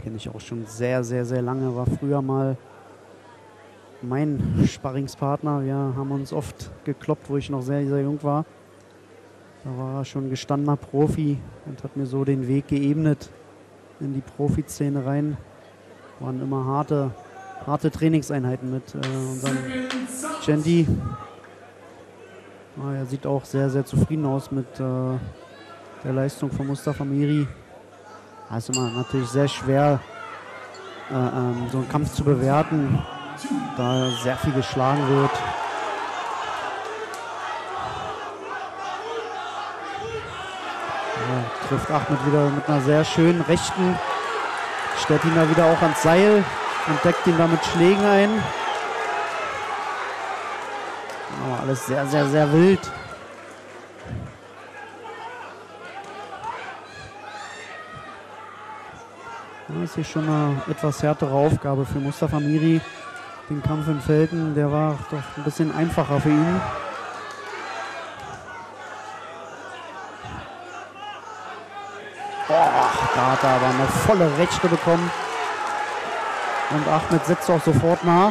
kenne ich auch schon sehr, sehr, sehr lange. War früher mal mein Sparringspartner. Wir haben uns oft gekloppt, wo ich noch sehr, sehr jung war. Da war er schon gestandener Profi und hat mir so den Weg geebnet in die Profiszene rein. Waren immer harte Trainingseinheiten mit unserem Genti. Er sieht auch sehr, sehr zufrieden aus mit der Leistung von Mustafa Miri. Es ist immer natürlich sehr schwer, so einen Kampf zu bewerten, da sehr viel geschlagen wird. Ja, trifft Ahmed wieder mit einer sehr schönen rechten, stellt ihn da wieder auch ans Seil und deckt ihn da mit Schlägen ein. Aber alles sehr, sehr, sehr wild. Das ist hier schon eine etwas härtere Aufgabe für Mustafa Miri. Den Kampf in Velten, der war doch ein bisschen einfacher für ihn. Da hat er aber eine volle Rechte bekommen. Und Ahmed setzt auch sofort nach.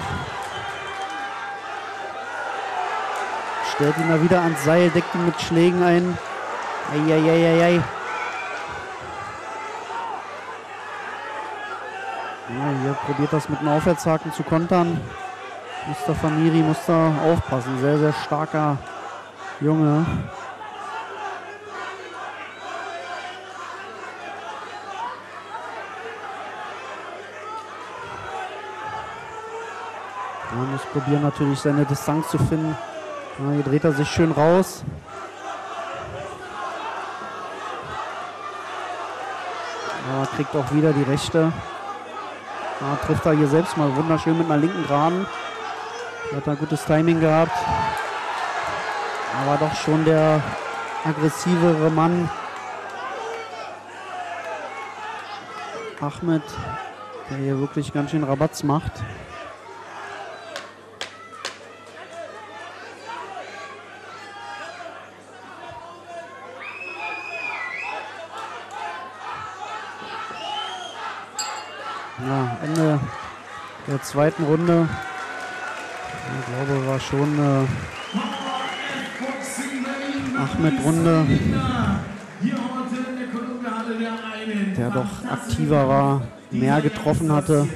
Stellt ihn da wieder ans Seil, deckt ihn mit Schlägen ein. Eieieiei. Ja, hier probiert das mit einem Aufwärtshaken zu kontern. Mustafa Miri muss da aufpassen. Sehr, sehr starker Junge. Er muss probieren natürlich seine Distanz zu finden. Ja, hier dreht er sich schön raus. Aber kriegt auch wieder die Rechte. Ja, trifft er hier selbst mal wunderschön mit einer linken Geraden. Hat ein gutes Timing gehabt. Aber doch schon der aggressivere Mann. Ahmed, der hier wirklich ganz schön Rabatz macht. Ja, Ende der zweiten Runde. Ich glaube, war schon Ahmed-Runde, der doch aktiver war, mehr getroffen hatte.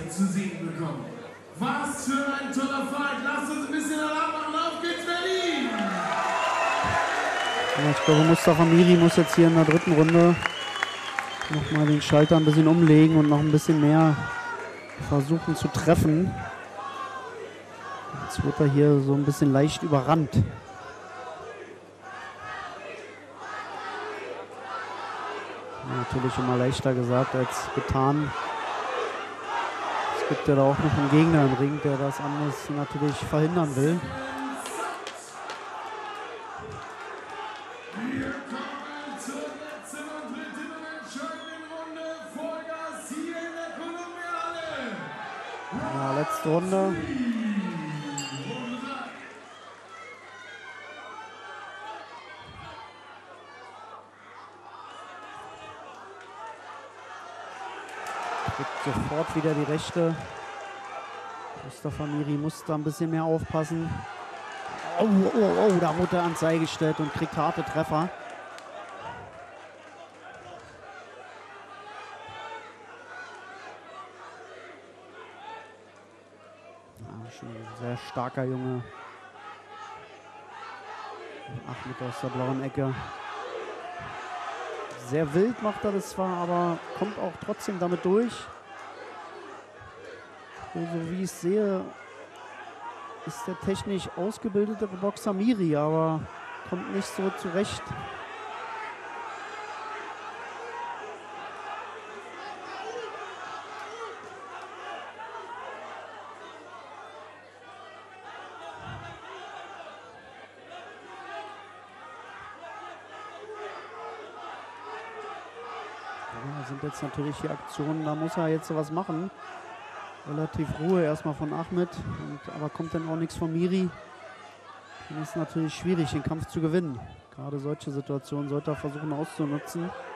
Was für ein toller Fight! Lasst uns ein bisschen Alarm machen, auf geht's, Berlin! Ja, ich glaube, Mustafa Miri muss jetzt hier in der dritten Runde nochmal den Schalter ein bisschen umlegen und noch ein bisschen mehr versuchen zu treffen. Jetzt wird er hier so ein bisschen leicht überrannt. Ja, natürlich immer leichter gesagt als getan. Es gibt ja da auch noch einen Gegner im Ring, der das anders natürlich verhindern will. Wir kommen zur letzten und dritten und entscheidenden Runde. Vollgas hier in der Columbia-Halle. Ja, letzte Runde. Kriegt sofort wieder die Rechte. Mustafa Miri muss da ein bisschen mehr aufpassen. Oh, da wurde er ans Seil gestellt und kriegt harte Treffer. Ja, schon ein sehr starker Junge. Ahmed aus der blauen Ecke. Sehr wild macht er das zwar, aber kommt auch trotzdem damit durch. So wie ich es sehe, ist der technisch ausgebildete Boxer Miri, aber kommt nicht so zurecht. Ja, sind jetzt natürlich die Aktionen, da muss er jetzt was machen. Relativ Ruhe erstmal von Ahmed, aber kommt dann auch nichts von Miri. Dann ist es natürlich schwierig, den Kampf zu gewinnen. Gerade solche Situationen sollte er versuchen auszunutzen.